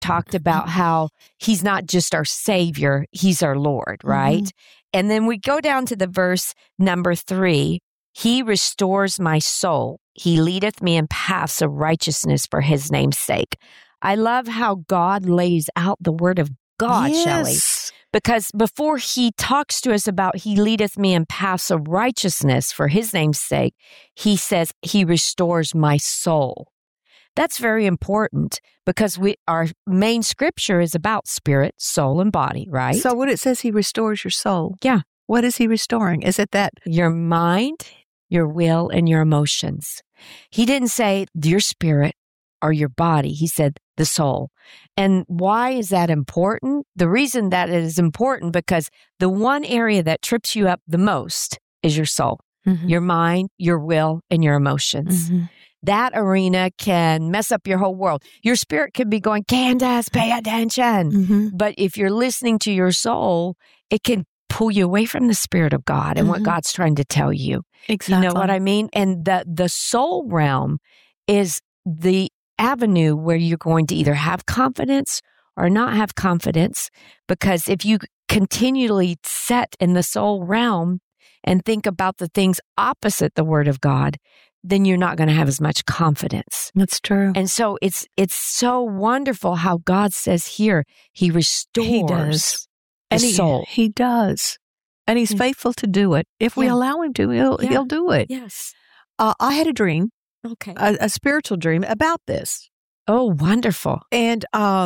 talked about how he's not just our Savior, he's our Lord, right? And then we go down to the verse number 3. He restores my soul. He leadeth me in paths of righteousness for his name's sake. I love how God lays out the word of God, Shelley. Because before he talks to us about he leadeth me in paths of righteousness for his name's sake, he says he restores my soul. That's very important because our main scripture is about spirit, soul, and body, right? So when it says he restores your soul, yeah, what is he restoring? Is it that? Your mind, your will, and your emotions. He didn't say your spirit or your body. He said the soul. And why is that important? The reason that it is important because the one area that trips you up the most is your soul, your mind, your will, and your emotions. That arena can mess up your whole world. Your spirit could be going, Candace, pay attention. But if you're listening to your soul, it can pull you away from the Spirit of God and what God's trying to tell you. Exactly. You know what I mean? And the soul realm is the avenue where you're going to either have confidence or not have confidence. Because if you continually set in the soul realm and think about the things opposite the Word of God, then you're not going to have as much confidence. That's true. And so it's so wonderful how God says here, he restores the soul. He does. And he's faithful to do it. If we allow him to, he'll do it. Yes. I had a dream, a spiritual dream about this. Oh, wonderful. And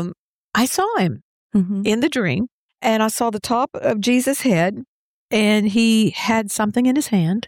I saw him in the dream, and I saw the top of Jesus' head, and he had something in his hand.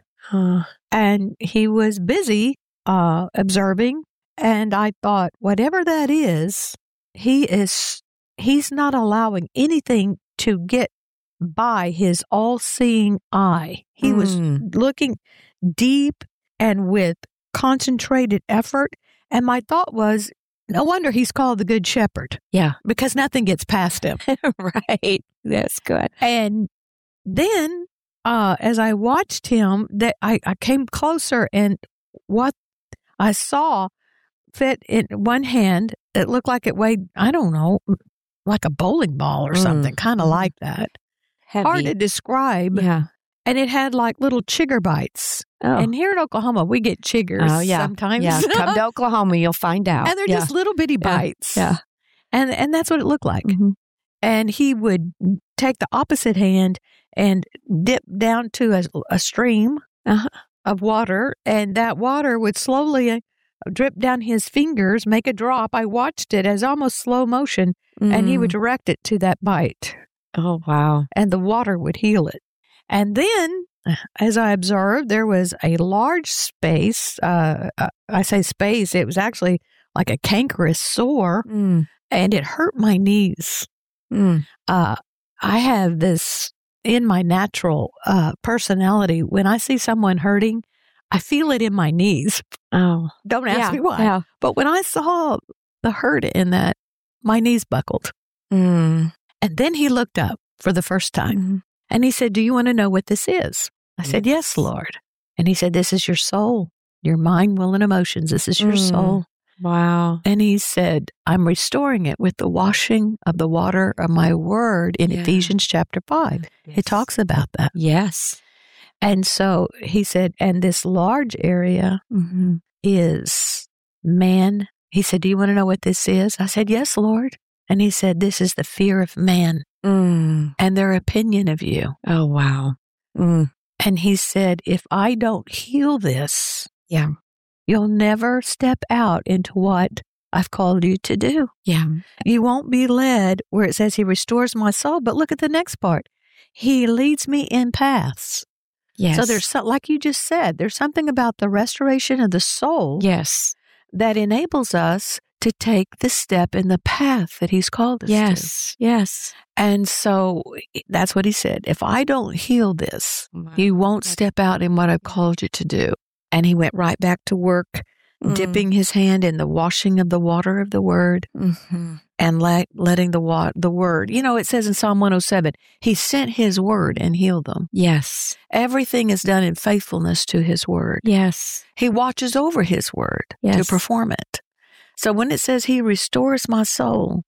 And he was busy observing, and I thought, whatever that is, he's not allowing anything to get by his all-seeing eye. He was looking deep and with concentrated effort, and my thought was, no wonder he's called the Good Shepherd. Yeah. Because nothing gets past him. Right. That's good. And then as I watched him, that I came closer, and what I saw fit in one hand, it looked like it weighed, I don't know, like a bowling ball or something, kind of like that. Heavy. Hard to describe. Yeah. And it had like little chigger bites. Oh. And here in Oklahoma, we get chiggers sometimes. Yeah. Come to Oklahoma, you'll find out. And they're just little bitty bites. Yeah. And that's what it looked like. And he would take the opposite hand and dip down to a stream of water, and that water would slowly drip down his fingers, make a drop. I watched it as almost slow motion, and he would direct it to that bite. Oh, wow. And the water would heal it. And then, as I observed, there was a large space. I say space, it was actually like a cankerous sore, and it hurt my knees. I have this in my natural personality. When I see someone hurting, I feel it in my knees. Oh, don't ask me why. Yeah. But when I saw the hurt in that, my knees buckled. And then he looked up for the first time, and he said, "Do you want to know what this is?" I said, "Yes, Lord." And he said, "This is your soul, your mind, will, and emotions. This is your soul." Wow. And he said, "I'm restoring it with the washing of the water of my word" in Ephesians chapter 5. It talks about that. Yes. And so he said, and this large area is man. He said, "Do you want to know what this is?" I said, "Yes, Lord." And he said, "This is the fear of man and their opinion of you." Oh, wow. And he said, "If I don't heal this, you'll never step out into what I've called you to do. Yeah. You won't be led where it says he restores my soul." But look at the next part. He leads me in paths. Yes. So there's, like you just said, there's something about the restoration of the soul that enables us to take the step in the path that he's called us to. Yes. And so that's what he said. If I don't heal this, you won't step out in what I've called you to do. And he went right back to work, dipping his hand in the washing of the water of the word and letting the word. You know, it says in Psalm 107, he sent his word and healed them. Yes. Everything is done in faithfulness to his word. Yes. He watches over his word to perform it. So when it says he restores my soul,